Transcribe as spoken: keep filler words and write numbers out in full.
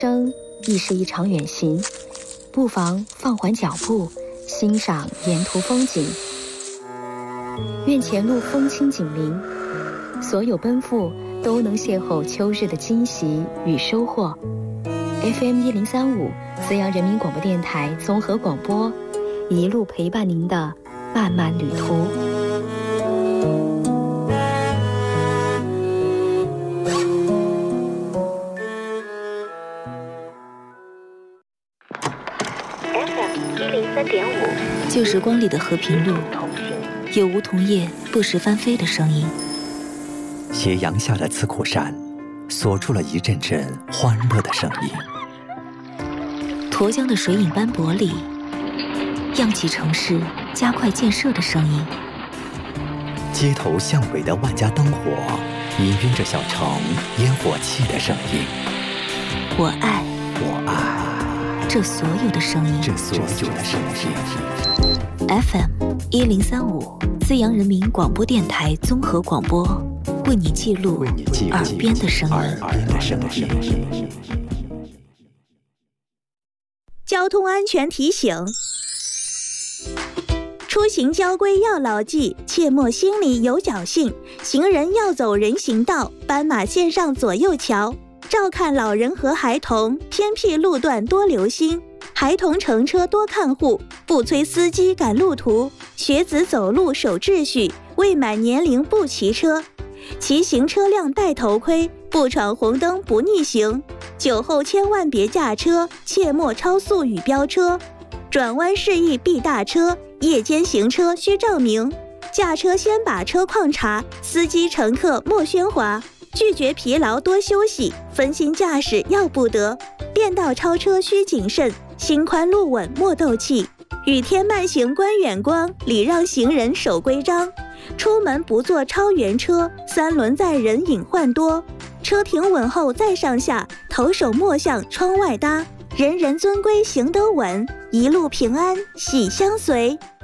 生亦是一场远行，不妨放缓脚步，欣赏沿途风景。愿前路风轻景明，所有奔赴都能邂逅秋日的惊喜与收获。F M 一零三五，资阳人民广播电台综合广播，一路陪伴您的漫漫旅途。 F M 一零三点五， 旧时光里的和平路，有梧桐叶不时翻飞的声音。 斜阳下的刺库山，锁住了一阵阵欢乐的声音。 沱江的水影斑驳里，漾起城市加快建设的声音。 街头巷尾的万家灯火，氤氲着小城烟火气的声音。 我爱， 我爱这所有的声音， 这所有的声音。 F M 一零三五，资阳人民广播电台综合广播，为你记录耳边的声音。 交通安全提醒：出行交规要牢记，切莫心里有侥幸。行人要走人行道，斑马线上左右瞧。照看老人和孩童，偏僻路段多留心。孩童乘车多看护，不催司机赶路途。学子走路守秩序，未满年龄不骑车。骑行车辆戴头盔，不闯红灯不逆行。酒后千万别驾车，切莫超速与飙车。转弯示意避大车，夜间行车需照明。驾车先把车况查，司机乘客莫喧哗。拒绝疲劳多休息，分心驾驶要不得。变道超车需谨慎，心宽路稳莫斗气。雨天慢行观远光，礼让行人守规章。出门不坐超员车，三轮载人隐患多。车停稳后再上下，头手莫向窗外搭。人人遵规行得稳，一路平安喜相随。